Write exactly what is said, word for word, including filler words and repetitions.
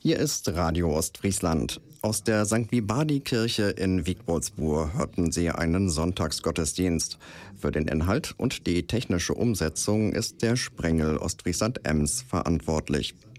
Hier ist Radio Ostfriesland. Aus der Sankt Vibadi-Kirche in Wiegboldsbuhr hörten Sie einen Sonntagsgottesdienst. Für den Inhalt und die technische Umsetzung ist der Sprengel Ostfriesland-Ems verantwortlich.